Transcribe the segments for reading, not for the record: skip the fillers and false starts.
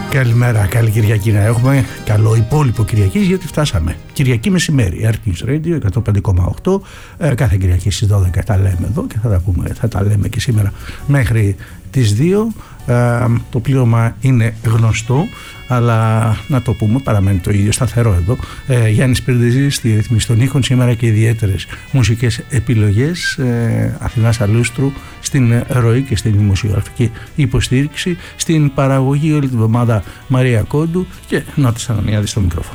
Καλημέρα, καλή Κυριακή να έχουμε. Καλό υπόλοιπο Κυριακής, γιατί φτάσαμε. Κυριακή μεσημέρι, Airkings Radio 105,8. Κάθε Κυριακή στις 12 τα λέμε εδώ και θα τα λέμε και σήμερα μέχρι τις 2. Το πλήρωμα είναι γνωστό, αλλά να το πούμε, παραμένει το ίδιο σταθερό εδώ. Γιάννης Πυρδεζής στη ρύθμιση των ήχων, σήμερα και ιδιαίτερες μουσικές επιλογές. Αθηνάς Αλούστρου στην ροή και στην δημοσιογραφική υποστήριξη, στην παραγωγή όλη την εβδομάδα Μαρία Κόντου και Νότης Ανανιάδη στο μικρόφωνο.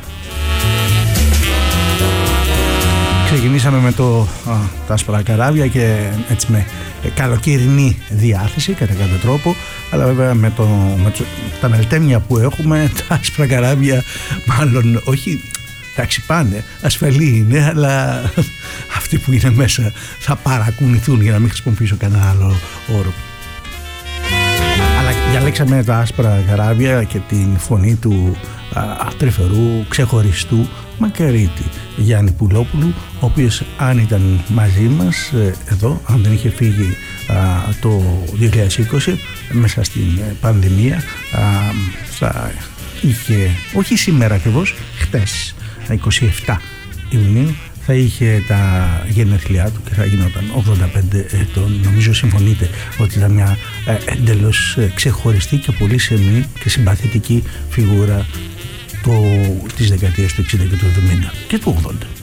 Ξεκινήσαμε με τα άσπρα καράβια και έτσι με καλοκαιρινή διάθεση κατά κάποιο τρόπο, αλλά βέβαια με τα μελτέμια που έχουμε, τα άσπρα καράβια μάλλον όχι, εντάξει πάνε, ασφαλή είναι, αλλά αυτοί που είναι μέσα θα παρακουνηθούν, για να μην χρησιμοποιήσω κανένα άλλο όρο. Αλλά διαλέξαμε τα άσπρα καράβια και την φωνή του τρυφερού, ξεχωριστού Μακαρίτη Γιάννη Πουλόπουλου, ο οποίος αν ήταν μαζί μας εδώ, αν δεν είχε φύγει το 2020 μέσα στην πανδημία, θα είχε, όχι σήμερα ακριβώς, χτες 27 Ιουνίου θα είχε τα γενέθλιά του και θα γινόταν 85 ετών. Νομίζω συμφωνείτε ότι ήταν μια εντελώς ξεχωριστή και πολύ σεμνή και συμπαθητική φιγούρα της δεκαετίας του 60 και του 70 και του 80.